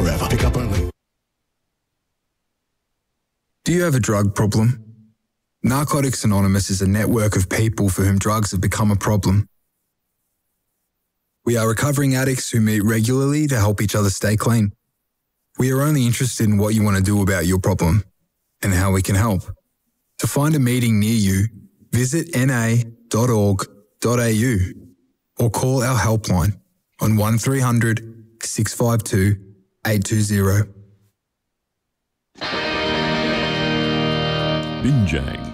forever. Pick up only. Do you have a drug problem? Narcotics Anonymous is a network of people for whom drugs have become a problem. We are recovering addicts who meet regularly to help each other stay clean. We are only interested in what you want to do about your problem and how we can help. To find a meeting near you, visit na.org.au or call our helpline on 1300 652 820. Binjang.